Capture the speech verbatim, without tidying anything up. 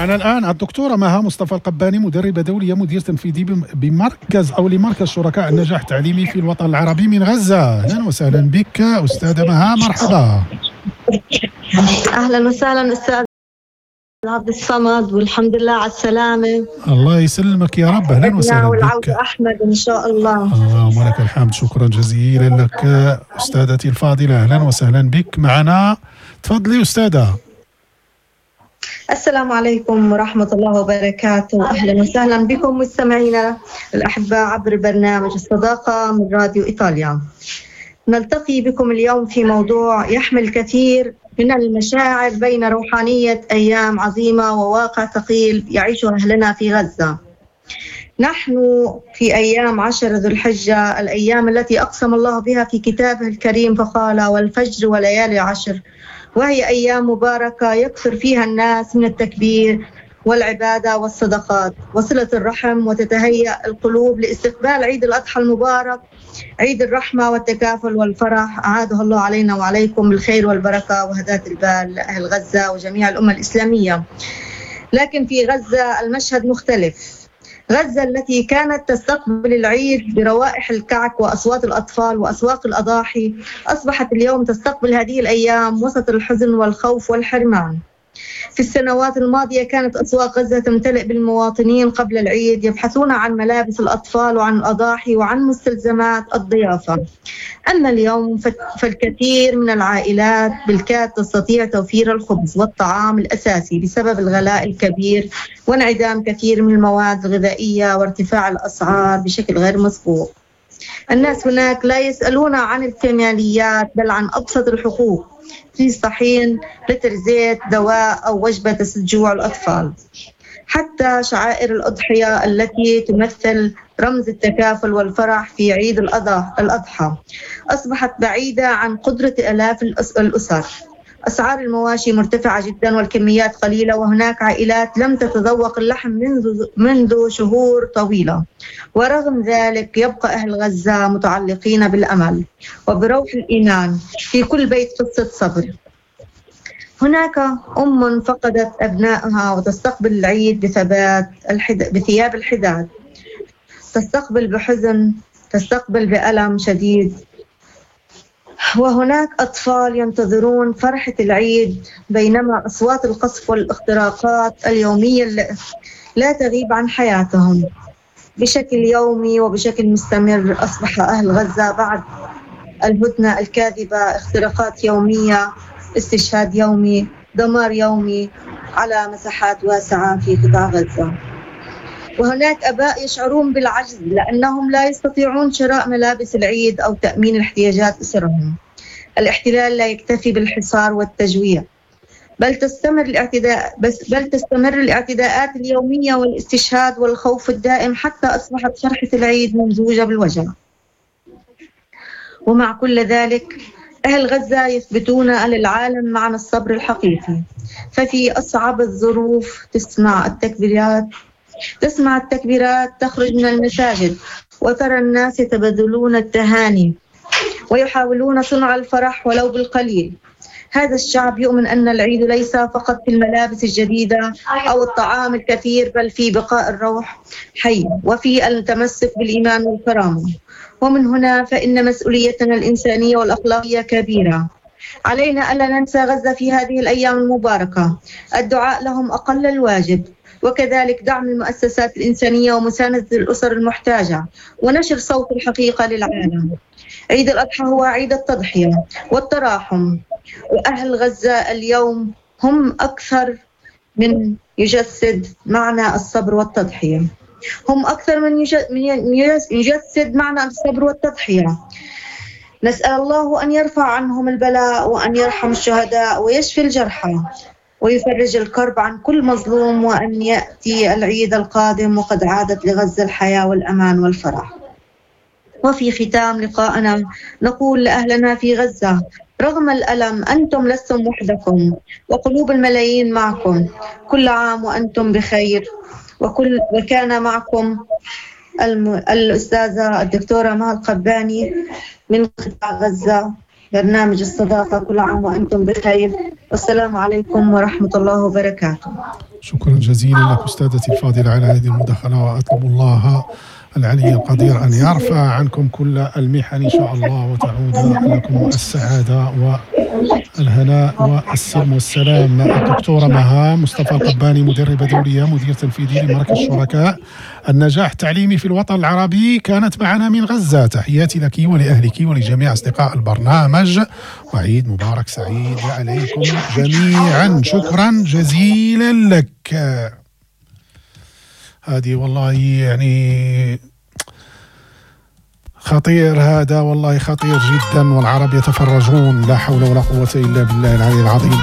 معنا الآن الدكتورة مها مصطفى القباني، مدربة دولية، مدير تنفيذي بمركز أو لمركز شركاء النجاح التعليمي في الوطن العربي من غزة. أهلا وسهلا بك أستاذة مها، مرحبا. أهلا وسهلا أستاذ عبد الصمد، والحمد لله على السلامة. الله يسلمك يا رب. أهلا وسهلا بك. أحمد إن شاء الله. اللهم لك الحمد، شكرا جزيلا لك أستاذتي الفاضلة، أهلا وسهلا بك معنا. تفضلي أستاذة. السلام عليكم ورحمة الله وبركاته، أهلا وسهلا بكم مستمعينا الأحباء عبر برنامج الصداقة من راديو إيطاليا. نلتقي بكم اليوم في موضوع يحمل كثير من المشاعر بين روحانية أيام عظيمة وواقع ثقيل يعيشه أهلنا في غزة. نحن في أيام عشر ذو الحجة، الأيام التي أقسم الله بها في كتابه الكريم فقال والفجر وليالي عشر، وهي أيام مباركة يكثر فيها الناس من التكبير والعبادة والصدقات وصلة الرحم، وتتهيأ القلوب لاستقبال عيد الأضحى المبارك، عيد الرحمة والتكافل والفرح. أعاده الله علينا وعليكم بالخير والبركة وهداة البال لأهل غزة وجميع الأمة الإسلامية. لكن في غزة المشهد مختلف. غزة التي كانت تستقبل العيد بروائح الكعك وأصوات الأطفال وأسواق الأضاحي، أصبحت اليوم تستقبل هذه الأيام وسط الحزن والخوف والحرمان. في السنوات الماضية كانت أسواق غزة تمتلئ بالمواطنين قبل العيد يبحثون عن ملابس الأطفال وعن الأضاحي وعن مستلزمات الضيافة. أما اليوم فالكثير من العائلات بالكاد تستطيع توفير الخبز والطعام الأساسي بسبب الغلاء الكبير وانعدام كثير من المواد الغذائية وارتفاع الأسعار بشكل غير مسبوق. الناس هناك لا يسألون عن الكماليات بل عن أبسط الحقوق، في صحين، لتر زيت، دواء أو وجبة تسد جوع الأطفال. حتى شعائر الأضحية التي تمثل رمز التكافل والفرح في عيد الأضحى أصبحت بعيدة عن قدرة آلاف الأسر. أسعار المواشي مرتفعة جدا والكميات قليلة، وهناك عائلات لم تتذوق اللحم منذ, منذ شهور طويلة. ورغم ذلك يبقى أهل غزة متعلقين بالأمل وبروح الإيمان. في كل بيت قصة صبر. هناك أم فقدت أبنائها وتستقبل العيد بثبات بثياب الحداد، تستقبل بحزن، تستقبل بألم شديد. وهناك أطفال ينتظرون فرحة العيد بينما أصوات القصف والاختراقات اليومية لا تغيب عن حياتهم بشكل يومي وبشكل مستمر. أصبح أهل غزة بعد الهدنة الكاذبة اختراقات يومية، استشهاد يومي، دمار يومي على مساحات واسعة في قطاع غزة. وهناك آباء يشعرون بالعجز لأنهم لا يستطيعون شراء ملابس العيد أو تأمين احتياجات أسرهم. الاحتلال لا يكتفي بالحصار والتجويع، بل تستمر الاعتداء بس بل تستمر الاعتداءات اليومية والاستشهاد والخوف الدائم، حتى أصبحت فرحة العيد ممزوجة بالوجع. ومع كل ذلك أهل غزة يثبتون للعالم معنى الصبر الحقيقي. ففي أصعب الظروف تسمع التكبيرات تسمع التكبيرات تخرج من المساجد، وترى الناس يتبادلون التهاني ويحاولون صنع الفرح ولو بالقليل. هذا الشعب يؤمن أن العيد ليس فقط في الملابس الجديدة أو الطعام الكثير، بل في بقاء الروح حي وفي التمسك بالإيمان والكرامة. ومن هنا فإن مسؤوليتنا الإنسانية والأخلاقية كبيرة. علينا ألا ننسى غزة في هذه الأيام المباركة. الدعاء لهم أقل الواجب، وكذلك دعم المؤسسات الإنسانية ومساندة الأسر المحتاجة ونشر صوت الحقيقة للعالم. عيد الأضحى هو عيد التضحية والتراحم، وأهل غزة اليوم هم أكثر من يجسد معنى الصبر والتضحية. هم أكثر من يجسد معنى الصبر والتضحية. نسأل الله أن يرفع عنهم البلاء وأن يرحم الشهداء ويشفي الجرحى ويفرج الكرب عن كل مظلوم، وأن يأتي العيد القادم وقد عادت لغزة الحياة والأمان والفرح. وفي ختام لقائنا نقول لأهلنا في غزة: رغم الألم أنتم لستم وحدكم، وقلوب الملايين معكم. كل عام وأنتم بخير. وكل وكان معكم الم... الأستاذة الدكتورة مها القباني من قطاع غزة، برنامج الصداقة. كل عام وأنتم بخير، والسلام عليكم ورحمة الله وبركاته. شكرا جزيلا لك أستاذتي الفاضلة على هذه المداخلة، وأطلب الله العلي القدير أن يرفع عنكم كل المحن إن شاء الله، وتعود لكم السعادة والهناء والسلم والسلام. الدكتورة مها مصطفى القباني، مدربة دولية، مدير تنفيذي لمركز شركاء النجاح التعليمي في الوطن العربي، كانت معنا من غزة. تحياتي لك ولأهلك ولجميع أصدقاء البرنامج، وعيد مبارك سعيد عليكم جميعا. شكرا جزيلا لك. هذه والله يعني خطير، هذا والله خطير جدا، والعرب يتفرجون. لا حول ولا قوة إلا بالله العلي العظيم.